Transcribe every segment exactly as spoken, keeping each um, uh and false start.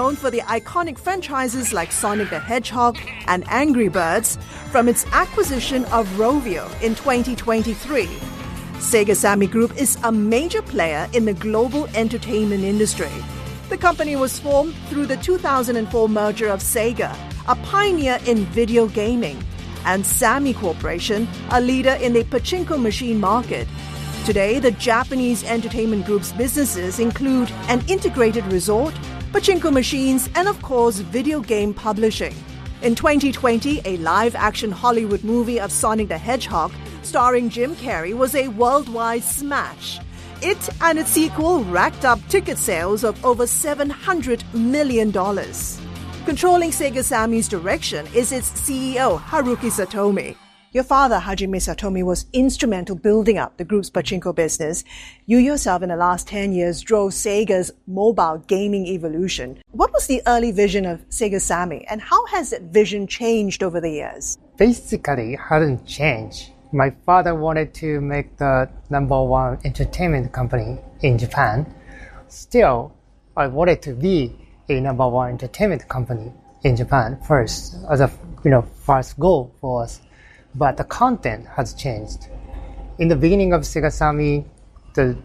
known for the iconic franchises like Sonic the Hedgehog and Angry Birds from its acquisition of Rovio in twenty twenty-three. Sega Sammy Group is a major player in the global entertainment industry. The company was formed through the two thousand four merger of Sega, a pioneer in video gaming, and Sammy Corporation, a leader in the pachinko machine market. Today, the Japanese Entertainment Group's businesses include an integrated resort, pachinko machines, and of course, video game publishing. In twenty twenty, a live-action Hollywood movie of Sonic the Hedgehog starring Jim Carrey was a worldwide smash. It and its sequel racked up ticket sales of over seven hundred million dollars. Controlling Sega Sammy's direction is its C E O, Haruki Satomi. Your father, Hajime Satomi, was instrumental building up the group's pachinko business. You yourself, in the last ten years, drove Sega's mobile gaming evolution. What was the early vision of Sega Sammy, and how has that vision changed over the years? Basically, it hasn't changed. My father wanted to make the number one entertainment company in Japan. Still, I wanted to be a number one entertainment company in Japan first, as a you know first goal for us. But the content has changed. In the beginning of Sega Sammy, the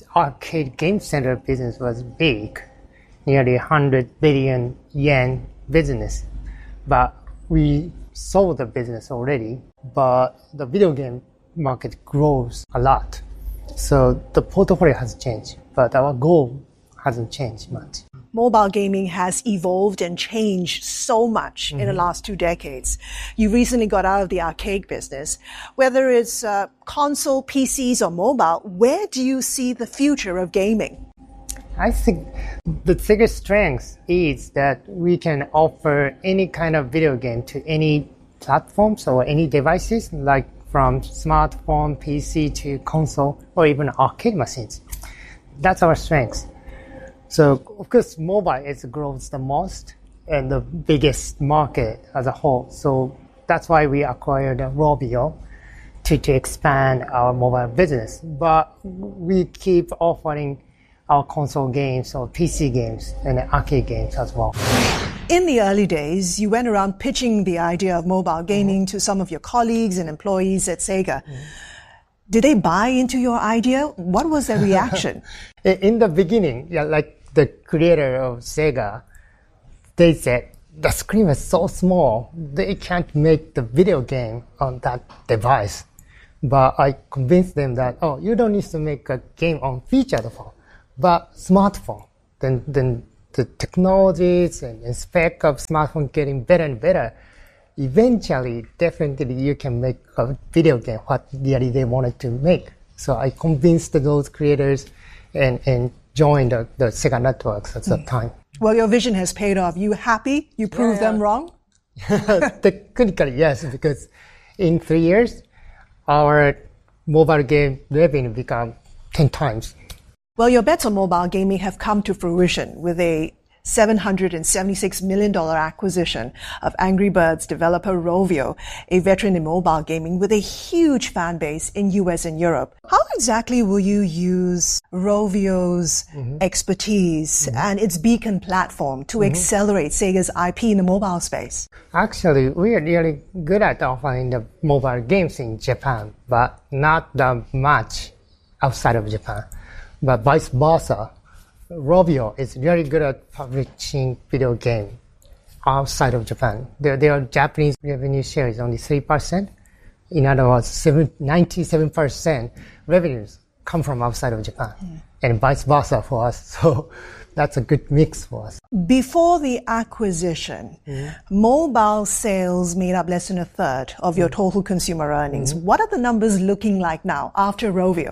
arcade game center business was big, nearly one hundred billion yen business. But we sold the business already, but the video game market grows a lot. So the portfolio has changed, but our goal hasn't changed much. Mobile gaming has evolved and changed so much mm-hmm. in the last two decades. You recently got out of the arcade business. Whether it's uh, console, P Cs, or mobile, where do you see the future of gaming? I think the biggest strength is that we can offer any kind of video game to any platforms or any devices, like from smartphone, P C to console, or even arcade machines. That's our strength. So, of course, mobile is grows the most and the biggest market as a whole. So that's why we acquired Rovio to, to expand our mobile business. But we keep offering our console games or P C games and arcade games as well. In the early days, you went around pitching the idea of mobile gaming mm-hmm. to some of your colleagues and employees at Sega. Mm-hmm. Did they buy into your idea? What was their reaction? In the beginning, yeah, like the creator of Sega, they said, the screen is so small, they can't make the video game on that device. But I convinced them that, oh, you don't need to make a game on featured phone, but smartphone. Then, then the technologies and, and spec of smartphone getting better and better. Eventually, definitely you can make a video game what really they wanted to make. So I convinced those creators and, and joined the, the Sega Networks at that time. Well, your vision has paid off. You happy? You proved yeah, yeah. them wrong? Technically, yes, because in three years, our mobile game revenue became ten times. Well, your bets on mobile gaming have come to fruition with a seven hundred seventy-six million dollars acquisition of Angry Birds developer Rovio, a veteran in mobile gaming with a huge fan base in U S and Europe. How exactly will you use Rovio's mm-hmm. expertise mm-hmm. and its Beacon platform to mm-hmm. accelerate Sega's I P in the mobile space? Actually, we are really good at offering the mobile games in Japan, but not that much outside of Japan. But vice versa, Rovio is very good at publishing video game outside of Japan. Their, their Japanese revenue share is only three percent. In other words, ninety-seven percent revenues come from outside of Japan, mm. and vice versa for us. So that's a good mix for us. Before the acquisition, mm. mobile sales made up less than a third of your total consumer earnings. Mm. What are the numbers looking like now after Rovio?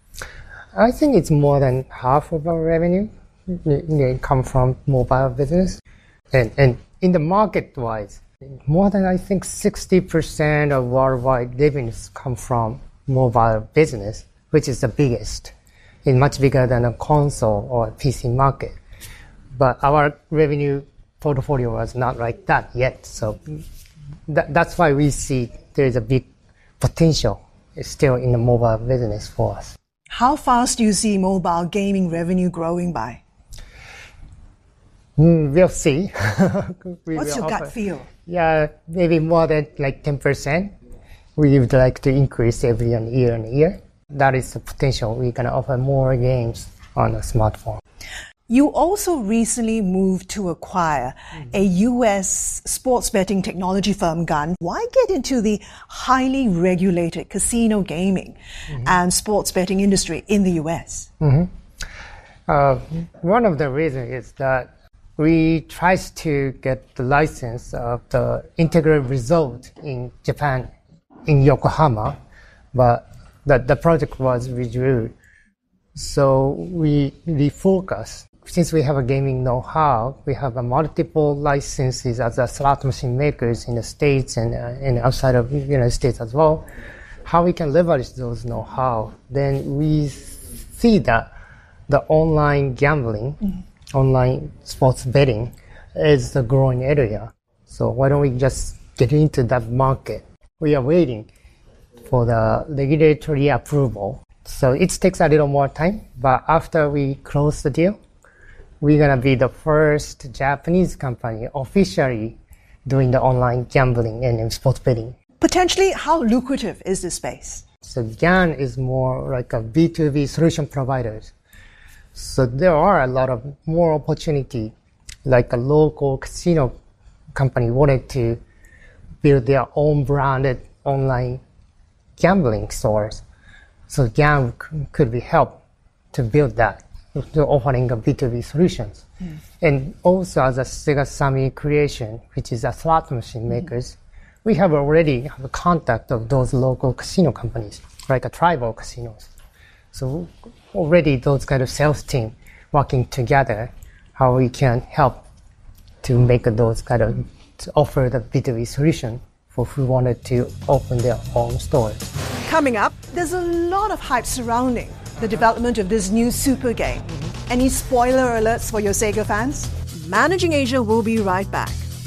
I think it's more than half of our revenue it come from mobile business. And, and in the market-wise, more than, I think, sixty percent of worldwide revenues come from mobile business, which is the biggest. It's much bigger than a console or P C market. But our revenue portfolio was not like that yet. So that, that's why we see there's a big potential still in the mobile business for us. How fast do you see mobile gaming revenue growing by? Mm, we'll see. we What's will your gut offer- feel? Yeah, maybe more than like ten percent. We would like to increase every year and year. That is the potential. We're going to offer more games on a smartphone. You also recently moved to acquire a U S sports betting technology firm, GUN. Why get into the highly regulated casino gaming mm-hmm. and sports betting industry in the U S? Mm-hmm. Uh, one of the reasons is that we tried to get the license of the integrated resort in Japan, in Yokohama, but the, the project was withdrew. So we refocused. Since we have a gaming know-how, we have a multiple licenses as a slot machine makers in the States and, uh, and outside of the United States as well. How we can leverage those know-how, then we see that the online gambling, mm-hmm. online sports betting is the growing area. So why don't we just get into that market? We are waiting for the regulatory approval. So it takes a little more time, but after we close the deal, we're going to be the first Japanese company officially doing the online gambling and sports betting. Potentially, how lucrative is this space? So GUN is more like a B two B solution provider. So there are a lot of more opportunity, like a local casino company wanted to build their own branded online gambling stores. So GUN could be helped to build that, to offering a B two B solutions. Mm. And also as a Sega Sammy Creation, which is a slot machine makers, mm-hmm. we have already have a contact of those local casino companies, like a tribal casinos. So already those kind of sales team working together, how we can help to make those kind of, to offer the B two B solution for who wanted to open their own stores. Coming up, there's a lot of hype surrounding the development of this new super game. Mm-hmm. Any spoiler alerts for your Sega fans? Managing Asia will be right back.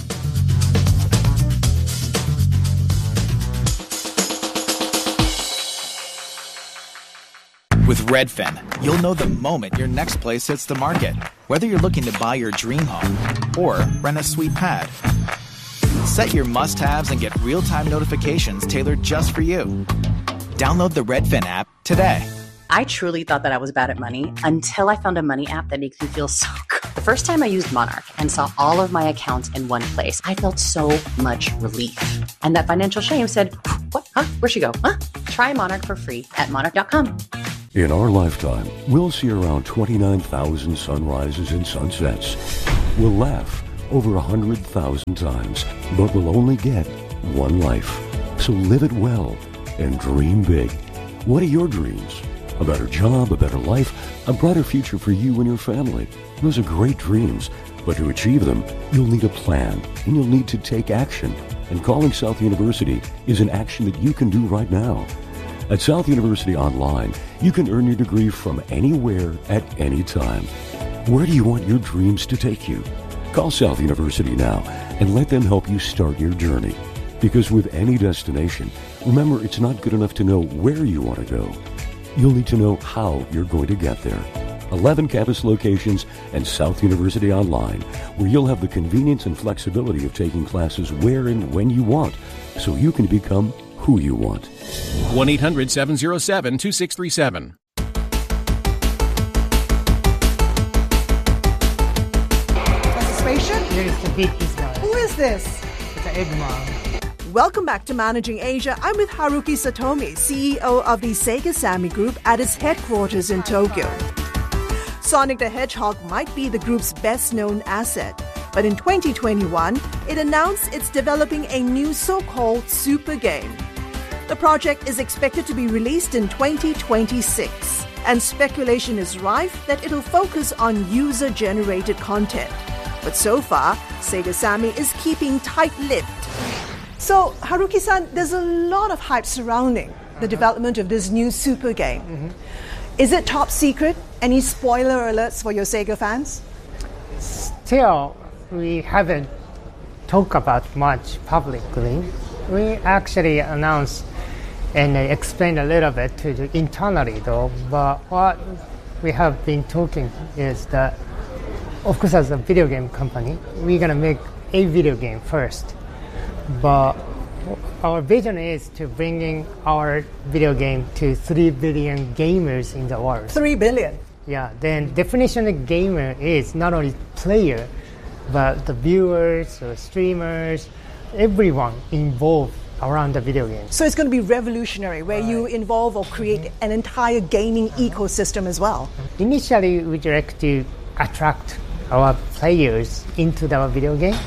With Redfin, you'll know the moment your next place hits the market. Whether you're looking to buy your dream home or rent a sweet pad. Set your must-haves and get real-time notifications tailored just for you. Download the Redfin app today. I truly thought that I was bad at money until I found a money app that makes me feel so good. The first time I used Monarch and saw all of my accounts in one place, I felt so much relief. And that financial shame said, what? Huh? Where'd she go? Huh? Try Monarch for free at monarch dot com. In our lifetime, we'll see around twenty-nine thousand sunrises and sunsets. We'll laugh over one hundred thousand times, but we'll only get one life. So live it well and dream big. What are your dreams? A better job, a better life, a brighter future for you and your family. Those are great dreams, but to achieve them, you'll need a plan, and you'll need to take action. And calling South University is an action that you can do right now. At South University Online, you can earn your degree from anywhere at any time. Where do you want your dreams to take you? Call South University now and let them help you start your journey. Because with any destination, remember, it's not good enough to know where you want to go. You'll need to know how you're going to get there. eleven campus locations and South University Online, where you'll have the convenience and flexibility of taking classes where and when you want, so you can become who you want. one eight hundred seven oh seven two six three seven. That's a spaceship? Here's the big guy. Who is this? It's an Eggman. Welcome back to Managing Asia. I'm with Haruki Satomi, C E O of the Sega Sammy Group at its headquarters in Tokyo. Sonic the Hedgehog might be the group's best-known asset, but in twenty twenty-one, it announced it's developing a new so-called super game. The project is expected to be released in twenty twenty-six, and speculation is rife that it'll focus on user-generated content. But so far, Sega Sammy is keeping tight-lipped. So, Haruki-san, there's a lot of hype surrounding the development of this new super game. Mm-hmm. Is it top secret? Any spoiler alerts for your Sega fans? Still, we haven't talked about much publicly. We actually announced and explained a little bit to the internally though, but what we have been talking is that of course, as a video game company, we're gonna make a video game first. But our vision is to bringing our video game to three billion gamers in the world. Three billion. Yeah, then definition of gamer is not only player, but the viewers or streamers, everyone involved around the video game. So it's going to be revolutionary, where right. you involve or create mm-hmm. an entire gaming ecosystem as well. Initially, we direct to attract our players into the video game,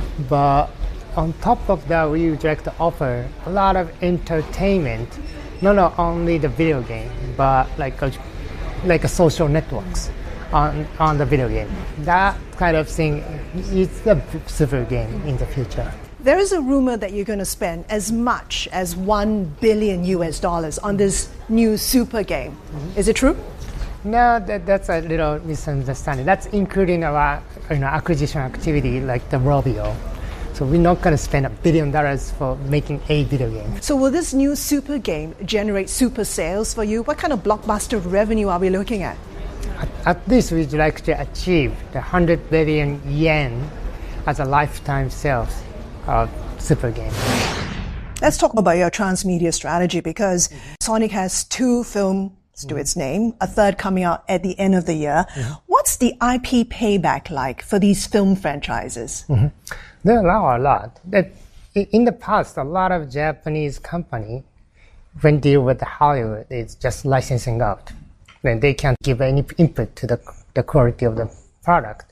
but on top of that, we would like to offer a lot of entertainment, not only the video game, but like a, like a social networks on on the video game. That kind of thing is a super game in the future. There is a rumor that you're going to spend as much as one billion U S dollars on this new super game. Mm-hmm. Is it true? No, that, that's a little misunderstanding. That's including our you know, acquisition activity like the Rovio. So we're not going to spend a billion dollars for making a video game. So will this new super game generate super sales for you? What kind of blockbuster revenue are we looking at? At, at least we'd like to achieve the one hundred billion yen as a lifetime sales of super game. Let's talk about your transmedia strategy, because mm-hmm. Sonic has two films to its name, a third coming out at the end of the year. Mm-hmm. What's the I P payback like for these film franchises? Mm-hmm. There are a lot. That in the past, a lot of Japanese company, when deal with Hollywood, it's just licensing out. Then they can't give any input to the the quality of the product.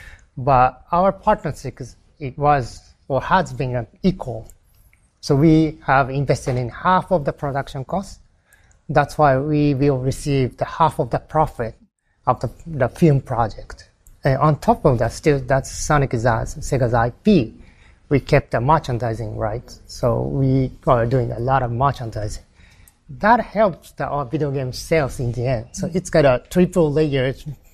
But our partnership, it was or has been equal. So we have invested in half of the production cost. That's why we will receive the half of the profit of the, the film project. And on top of that, still, that's Sonic is Sega's I P. We kept the merchandising rights, so we are doing a lot of merchandising. That helps the, our video game sales in the end. So it's got a triple layer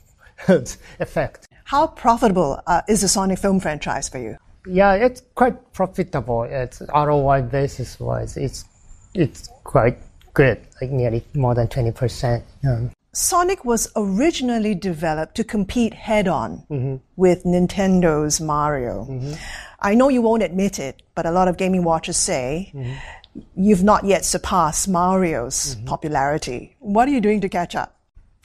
effect. How profitable uh, is the Sonic film franchise for you? Yeah, it's quite profitable. It's R O I basis wise. It's it's quite good, like nearly more than twenty percent. Um, Sonic was originally developed to compete head-on mm-hmm. with Nintendo's Mario. Mm-hmm. I know you won't admit it, but a lot of gaming watchers say mm-hmm. you've not yet surpassed Mario's mm-hmm. popularity. What are you doing to catch up?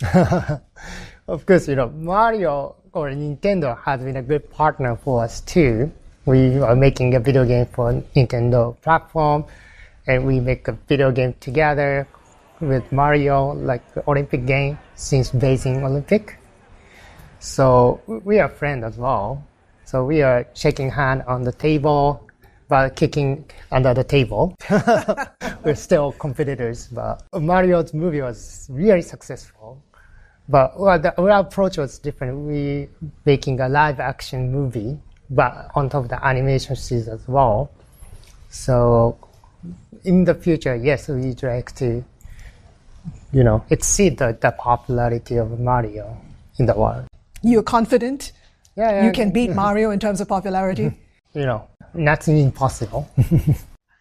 Of course, you know, Mario or Nintendo has been a good partner for us too. We are making a video game for Nintendo platform, and we make a video game together with Mario, like the Olympic game since Beijing Olympic. So we are friends as well. So we are shaking hand on the table, but kicking under the table. We're still competitors, but Mario's movie was really successful. But well, the, our approach was different. We making a live action movie, but on top of the animation scenes as well. So in the future, yes, we try to, you know, exceed the, the popularity of Mario in the world. You're confident yeah, yeah, you can beat Mario in terms of popularity? You know, nothing impossible.